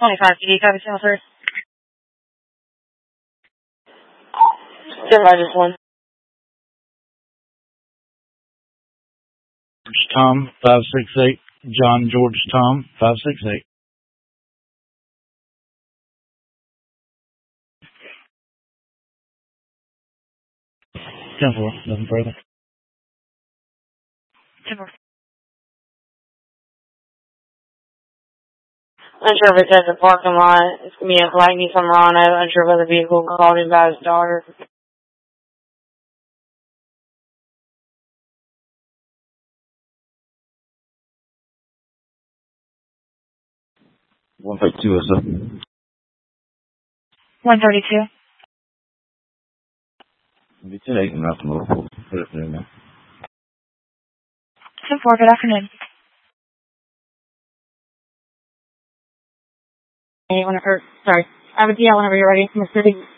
25 PD, copy, channel 3. Stand by just one. Tom, 568. John George Tom, 568. 10-4, nothing further. 10-4. Unsure if it's at the parking lot. It's going to be a black Nissan Murano. Unsure whether the vehicle called in by his daughter. One fight two, sir. 132. Vi till dig med att nå på förutsättningarna. 10-4, good afternoon. Sorry. I have a DL whenever you're ready. Mississippi.